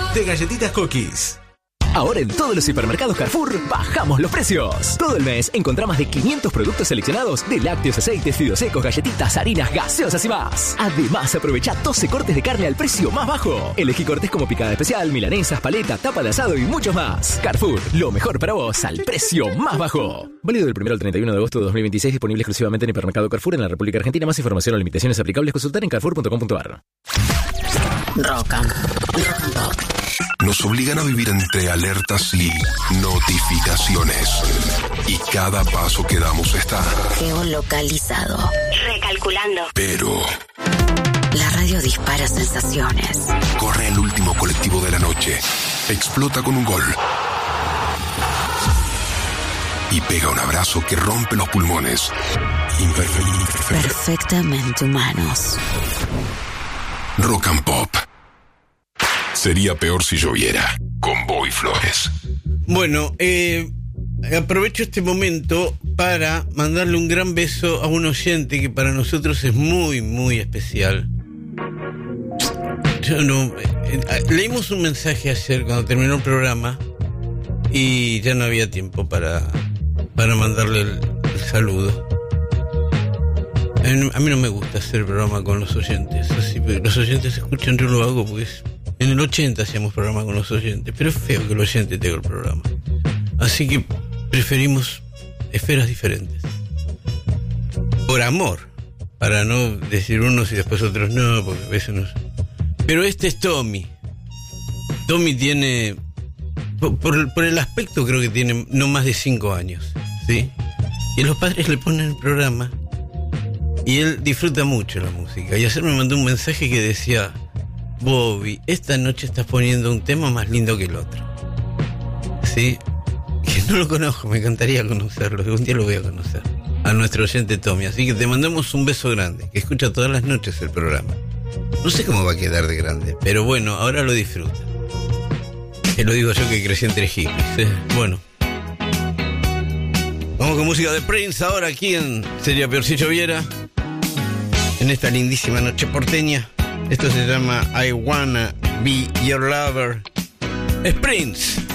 de galletitas Cookies. Ahora en todos los hipermercados Carrefour bajamos los precios. Todo el mes encontrá más de 500 productos seleccionados de lácteos, aceites, fideos secos, galletitas, harinas, gaseosas y más. Además, aprovecha 12 cortes de carne al precio más bajo. Elegí cortes como picada especial, milanesas, paleta, tapa de asado y muchos más. Carrefour, lo mejor para vos al precio más bajo. Válido del 1 al 31 de agosto de 2026, disponible exclusivamente en hipermercado Carrefour en la República Argentina. Más información o limitaciones aplicables, consultar en carrefour.com.ar. Rock and Pop. Nos obligan a vivir entre alertas y notificaciones. Y cada paso que damos está geolocalizado. Recalculando. Pero la radio dispara sensaciones. Corre el último colectivo de la noche. Explota con un gol. Y pega un abrazo que rompe los pulmones. Perfectamente humanos. Rock and Pop. Sería peor si lloviera. Con Boy Flores. Bueno, aprovecho este momento para mandarle un gran beso a un oyente que para nosotros es muy, muy especial. Leímos un mensaje ayer cuando terminó el programa y ya no había tiempo para mandarle el saludo. A mí no me gusta hacer programa con los oyentes, así, porque los oyentes escuchan, yo lo hago pues. En el 80 hacíamos programa con los oyentes, pero es feo que el oyente tenga el programa. Así que preferimos esferas diferentes. Por amor, para no decir unos y después otros no, porque a veces no. Pero este es Tommy. Tommy tiene, por el aspecto creo que tiene no más de 5 años, ¿sí? Y los padres le ponen el programa y él disfruta mucho la música. Y ayer me mandó un mensaje que decía: Bobby, esta noche estás poniendo un tema más lindo que el otro. ¿Sí? Que no lo conozco, me encantaría conocerlo, que un día lo voy a conocer. A nuestro oyente Tommy. Así que te mandamos un beso grande, que escucha todas las noches el programa. No sé cómo va a quedar de grande, pero bueno, ahora lo disfruta. Que lo digo yo que crecí entre hippies, ¿eh? Bueno. Vamos con música de Prince ahora aquí en Sería Peor si Lloviera. En esta lindísima noche porteña. Esto se llama I Wanna Be Your Lover. Es Prince.